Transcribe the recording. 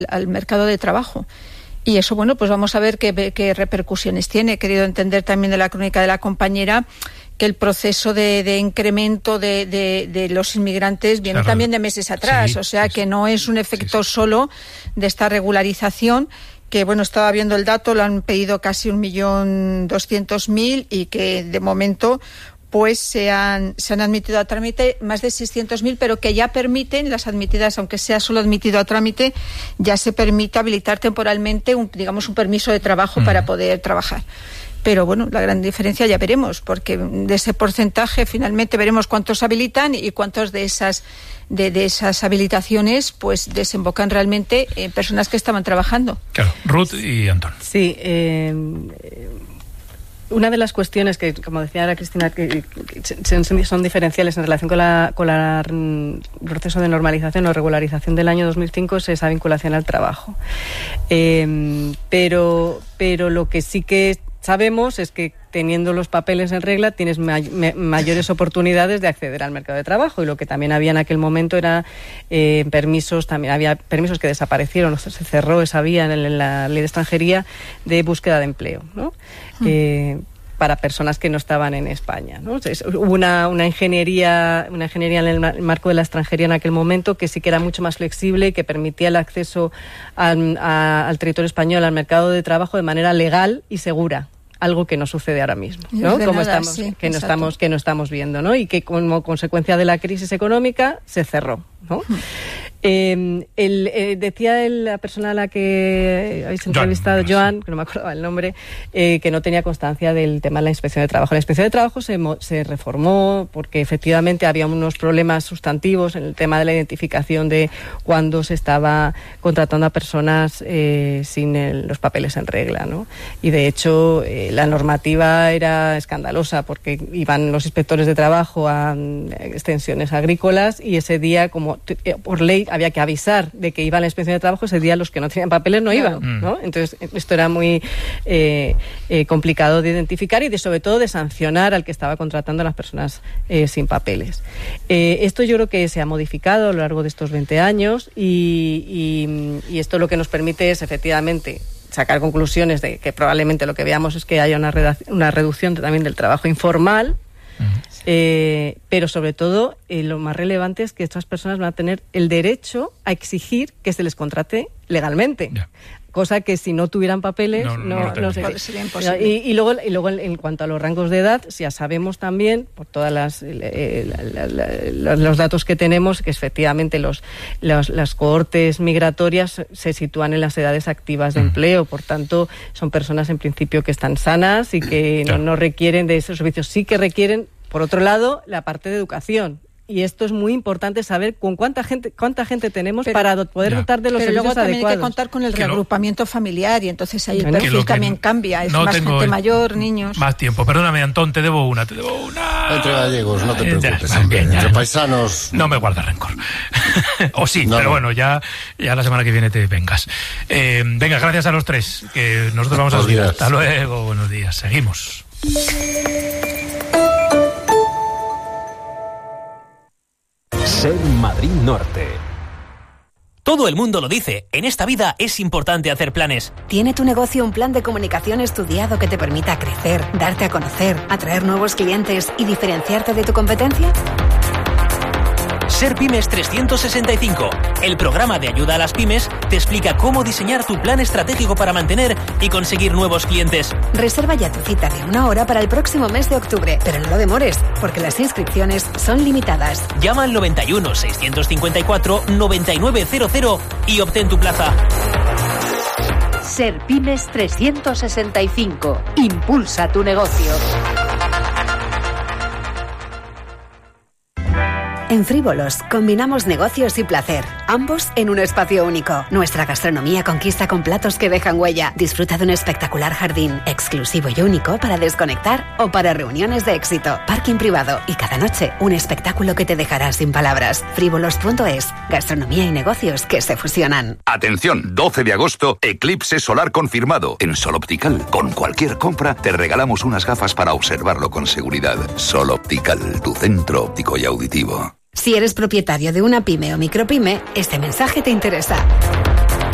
al mercado de trabajo. Y eso, bueno, pues vamos a ver qué repercusiones tiene. He querido entender también de la crónica de la compañera que el proceso de incremento de los inmigrantes viene también de meses atrás, o sea que no es un efecto solo de esta regularización, que bueno, estaba viendo el dato, lo han pedido casi 1.200.000 y que de momento pues se han admitido a trámite más de 600.000, pero que ya permiten, las admitidas, aunque sea solo admitido a trámite, ya se permite habilitar temporalmente un permiso de trabajo para poder trabajar. Pero bueno, la gran diferencia ya veremos, porque de ese porcentaje finalmente veremos cuántos habilitan y cuántos de esas habilitaciones pues desembocan realmente en personas que estaban trabajando. Claro, Ruth y Antón. Sí, una de las cuestiones que, como decía ahora Cristina, que son diferenciales en relación con el proceso de normalización o regularización del año 2005 es esa vinculación al trabajo. Pero lo que sí que sabemos es que teniendo los papeles en regla tienes mayores oportunidades de acceder al mercado de trabajo, y lo que también había en aquel momento era permisos, también había permisos que desaparecieron, se cerró esa vía en la ley de extranjería de búsqueda de empleo, ¿no? Para personas que no estaban en España, ¿no? Entonces, hubo una ingeniería en el marco de la extranjería en aquel momento que sí que era mucho más flexible y que permitía el acceso al territorio español, al mercado de trabajo de manera legal y segura. Algo que no sucede ahora mismo, ¿no? Como no estamos viendo, ¿no? Y que como consecuencia de la crisis económica se cerró, ¿no? Decía la persona a la que habéis entrevistado, Joan, que no me acordaba el nombre, que no tenía constancia del tema de la inspección de trabajo. La inspección de trabajo se reformó porque efectivamente había unos problemas sustantivos en el tema de la identificación de cuando se estaba contratando a personas sin los papeles en regla, ¿no? Y de hecho la normativa era escandalosa porque iban los inspectores de trabajo a extensiones agrícolas y ese día, como por ley había que avisar de que iba a la inspección de trabajo, ese día los que no tenían papeles no iban, ¿no? Entonces esto era muy complicado de identificar y sobre todo de sancionar al que estaba contratando a las personas sin papeles. Esto yo creo que se ha modificado a lo largo de estos 20 años y esto lo que nos permite es efectivamente sacar conclusiones de que probablemente lo que veamos es que haya una reducción también del trabajo informal. Pero sobre todo lo más relevante es que estas personas van a tener el derecho a exigir que se les contrate legalmente, cosa que si no tuvieran papeles no sería imposible. Y luego en cuanto a los rangos de edad, ya sabemos también por todas los datos que tenemos que efectivamente las cohortes migratorias se sitúan en las edades activas de empleo, por tanto son personas en principio que están sanas y que no requieren de esos servicios. Sí que requieren, por otro lado, la parte de educación. Y esto es muy importante saber con cuánta gente tenemos para poder dotar de los servicios adecuados. Pero luego también hay que contar con el reagrupamiento familiar y entonces ahí el perfil también cambia. Es más gente mayor, niños. Más tiempo. Perdóname, Antón, te debo una. Entre gallegos, no te preocupes. Entre paisanos. No me guarda rencor. O sí, pero bueno, ya la semana que viene te vengas. Venga, gracias a los tres, que nosotros vamos a seguir. Hasta luego, buenos días. Seguimos. Ser Madrid Norte. Todo el mundo lo dice, en esta vida es importante hacer planes. ¿Tiene tu negocio un plan de comunicación estudiado que te permita crecer, darte a conocer, atraer nuevos clientes y diferenciarte de tu competencia? Ser Pymes 365, el programa de ayuda a las pymes, te explica cómo diseñar tu plan estratégico para mantener y conseguir nuevos clientes. Reserva ya tu cita de 1 hora para el próximo mes de octubre, pero no lo demores, porque las inscripciones son limitadas. Llama al 91 654 9900 y obtén tu plaza. Ser Pymes 365, impulsa tu negocio. En Frívolos combinamos negocios y placer, ambos en un espacio único. Nuestra gastronomía conquista con platos que dejan huella. Disfruta de un espectacular jardín, exclusivo y único para desconectar o para reuniones de éxito. Parking privado y cada noche un espectáculo que te dejará sin palabras. Frívolos.es, gastronomía y negocios que se fusionan. Atención, 12 de agosto, eclipse solar confirmado. En Sol Optical, con cualquier compra, te regalamos unas gafas para observarlo con seguridad. Sol Optical, tu centro óptico y auditivo. Si eres propietario de una pyme o micropyme, este mensaje te interesa.